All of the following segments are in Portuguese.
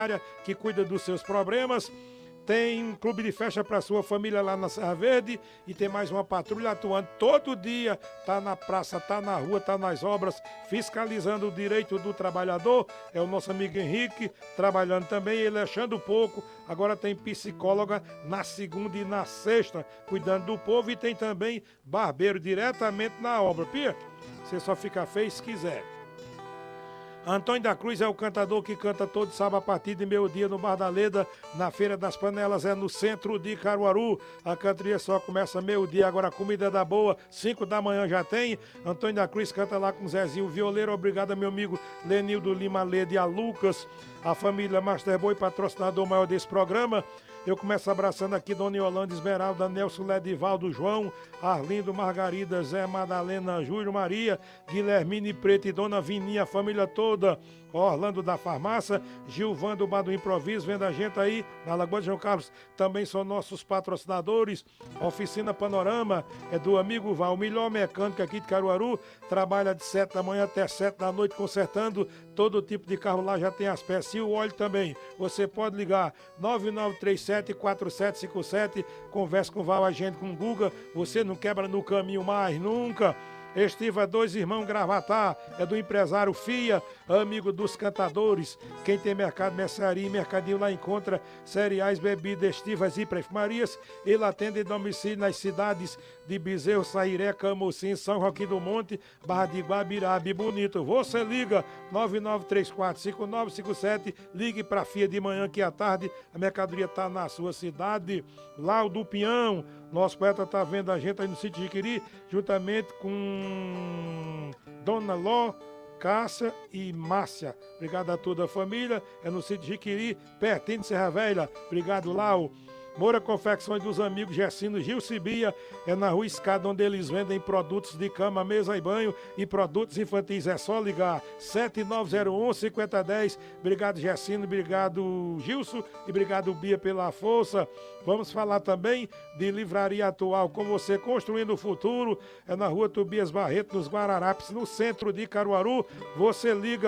que cuida dos seus problemas. Tem um clube de festa para sua família lá na Serra Verde e tem mais uma patrulha atuando todo dia, tá na praça, tá na rua, tá nas obras, fiscalizando o direito do trabalhador. É o nosso amigo Henrique trabalhando também, ele achando pouco. Agora tem psicóloga na segunda e na sexta, cuidando do povo, e tem também barbeiro diretamente na obra. Pia, você só fica feio se quiser. Antônio da Cruz é o cantador que canta todo sábado a partir de meio-dia no Bar da Leda, na Feira das Panelas, é no centro de Caruaru. A cantoria só começa meio-dia, agora a comida é da boa, 5 da manhã já tem. Antônio da Cruz canta lá com o Zezinho Violeiro. Obrigado, meu amigo Lenildo Lima Leda e a Lucas, a família Masterboy, patrocinador maior desse programa. Eu começo abraçando aqui Dona Yolanda Esmeralda, Nelson Ledivaldo, João, Arlindo, Margarida, Zé Madalena, Júlio Maria, Guilhermine Preto e Dona Vininha, a família toda. Orlando da Farmácia, Gilvando Bar do Improviso, vendo a gente aí na Lagoa de João Carlos, também são nossos patrocinadores. Oficina Panorama é do amigo Val, o melhor mecânico aqui de Caruaru, trabalha de 7 da manhã até 7 da noite consertando todo tipo de carro lá, já tem as peças e o óleo também. Você pode ligar 9937-4757, conversa com o Val, agente com o Guga, você não quebra no caminho mais nunca. Estiva Dois Irmãos Gravatar, é do empresário FIA, amigo dos cantadores. Quem tem mercado, mercearia e mercadinho lá encontra cereais, bebidas, estivas e perfumarias. Ele atende em domicílio nas cidades de Bezerro, Sairé, Camocim, São Joaquim do Monte, Barra de Guabirabe, Bonito. Você liga 99345957, ligue para FIA de manhã que à tarde a mercadoria está na sua cidade. Lá o do Pinhão, nosso poeta está vendo a gente aí no sítio de Jiquiri, juntamente com Dona Ló, Cássia e Márcia. Obrigado a toda a família. É no sítio de Jiquiri, pertinho de Serra Velha. Obrigado, Lau. Moura Confecções dos amigos Gessino Gil Cibia, é na Rua Escada, onde eles vendem produtos de cama, mesa e banho e produtos infantis. É só ligar 7901-5010. Obrigado, Gessino, obrigado, Gilson, e obrigado, Bia, pela força. Vamos falar também de Livraria Atual, com você construindo o futuro. É na Rua Tobias Barreto, nos Guararapes, no centro de Caruaru. Você liga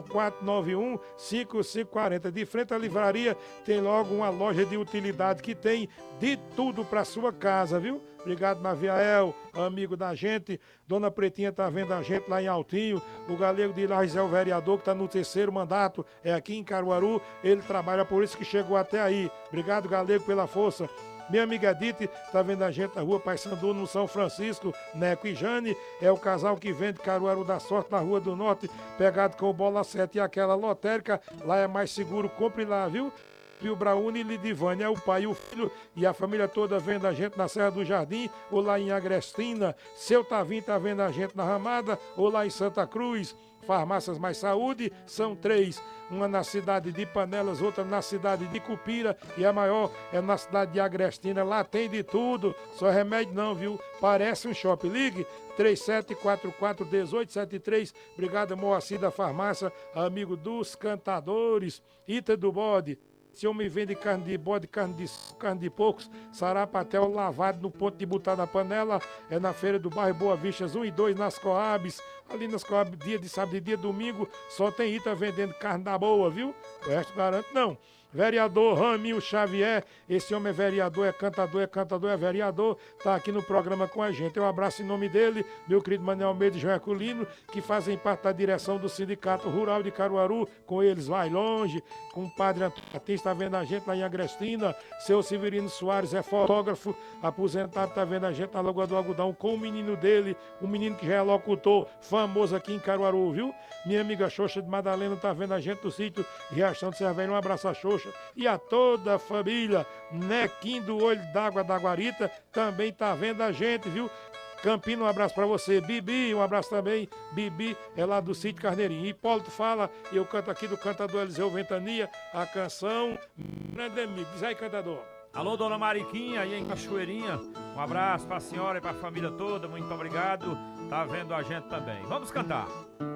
8491-5540. De frente à livraria tem logo uma loja de utilidade que tem de tudo para sua casa, viu? Obrigado, Naviael, amigo da gente. Dona Pretinha tá vendo a gente lá em Altinho. O Galego de Lages é o vereador que está no terceiro mandato, é aqui em Caruaru. Ele trabalha, por isso que chegou até aí. Obrigado, Galego, pela força. Minha amiga Edith tá vendo a gente na rua Paissandu, no São Francisco. Neco e Jane é o casal que vende Caruaru da Sorte na Rua do Norte, pegado com o Bola 7 e aquela lotérica. Lá é mais seguro, compre lá, viu? Pio Brauni e Lidivânia, é o pai e o filho e a família toda vendo a gente na Serra do Jardim ou lá em Agrestina. Seu Tavinho tá vendo a gente na Ramada ou lá em Santa Cruz. Farmácias Mais Saúde são 3, uma na cidade de Panelas, outra na cidade de Cupira e a maior é na cidade de Agrestina. Lá tem de tudo, só remédio não, viu? Parece um shopping. Ligue 3744-1873. Obrigado, Moacir da Farmácia, amigo dos cantadores. Ita do Bode. Esse homem vende carne de bode, carne de porcos, sarapatel lavado no ponto de botar na panela. É na feira do bairro Boa Vistas 1 e 2, nas Coabs. Ali nas Coabs, dia de sábado e dia de domingo, só tem Ita vendendo carne da boa, viu? O resto garanto não. Vereador Raminho Xavier, esse homem é cantador, é vereador, tá aqui no programa com a gente. Eu abraço em nome dele, meu querido Manuel Almeida e João Herculino, que fazem parte da direção do Sindicato Rural de Caruaru. Com eles vai longe, com o padre Antônio está vendo a gente lá em Agrestina. Seu Severino Soares é fotógrafo, aposentado, tá vendo a gente na Lagoa do Algodão com o menino dele, um menino que já é locutor, famoso aqui em Caruaru, viu? Minha amiga Xoxa de Madalena tá vendo a gente no sítio Riachão de Serra Velha. Um abraço a Xoxa e a toda a família. Nequim do Olho d'Água da Guarita também tá vendo a gente, viu? Campina, um abraço pra você. Bibi, um abraço também. Bibi é lá do sítio Carneirinho. Hipólito fala, eu canto aqui do cantador Eliseu Ventania, a canção Grande Amigo. Diz aí, cantador. Alô, dona Mariquinha, aí em Cachoeirinha. Um abraço pra senhora e pra família toda. Muito obrigado. Tá vendo a gente também. Vamos cantar.